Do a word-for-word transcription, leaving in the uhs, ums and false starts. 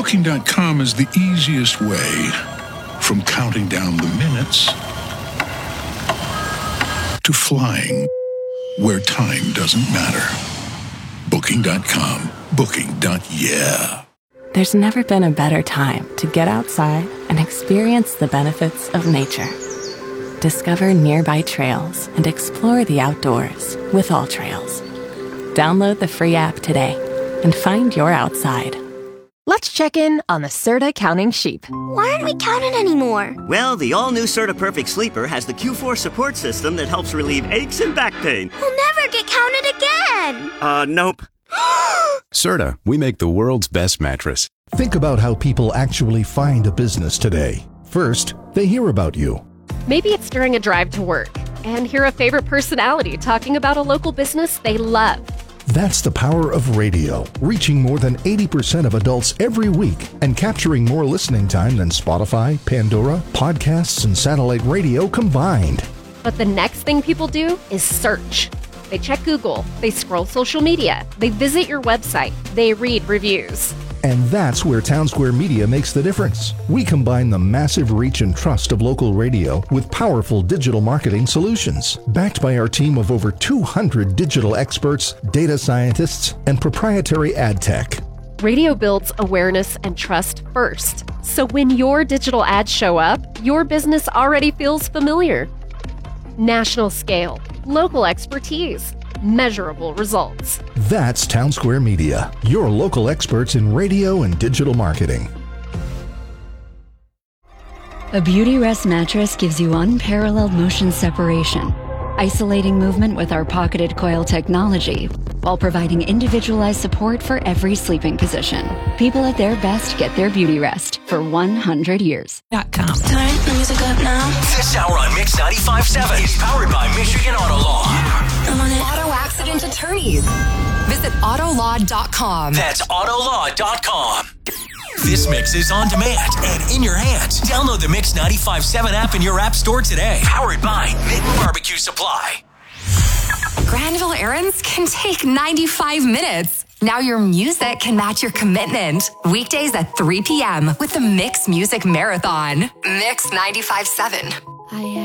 Booking dot com is the easiest way from counting down the minutes to flying where time doesn't matter. Booking dot com. Booking. Yeah. There's never been a better time to get outside and experience the benefits of nature. Discover nearby trails and explore the outdoors with All Trails. Download the free app today and find your outside. Let's check in on the Serta counting sheep. Why aren't we counting anymore? Well, the all-new Serta Perfect Sleeper has the Q four support system that helps relieve aches and back pain. We'll never get counted again. Uh, nope. Serta, we make the world's best mattress. Think about how people actually find a business today. First, they hear about you. Maybe it's during a drive to work and hear a favorite personality talking about a local business they love. That's the power of radio, reaching more than eighty percent of adults every week and capturing more listening time than Spotify, Pandora, podcasts, and satellite radio combined. But the next thing people do is search. They check Google, they scroll social media, they visit your website, they read reviews. And that's where Townsquare Media makes the difference. We combine the massive reach and trust of local radio with powerful digital marketing solutions, backed by our team of over two hundred digital experts, data scientists, and proprietary ad tech. Radio builds awareness and trust first. So when your digital ads show up, your business already feels familiar. National scale, local expertise, measurable results. That's Townsquare Media, your local experts in radio and digital marketing. A Beautyrest mattress gives you unparalleled motion separation, isolating movement with our pocketed coil technology, while providing individualized support for every sleeping position. People at their best get their Beautyrest for one hundred years. Turn the music up now. This hour on Mix ninety-five point seven is powered by Michigan Auto Law. I'm on it. Auto accident attorneys. Visit auto law dot com. That's auto law dot com. This mix is on demand and in your hands. Download the Mix ninety-five point seven app in your app store today. Powered by Mitten Barbecue Supply. Granville errands can take ninety-five minutes. Now your music can match your commitment. Weekdays at three p.m. with the Mix Music Marathon. Mix ninety-five point seven. I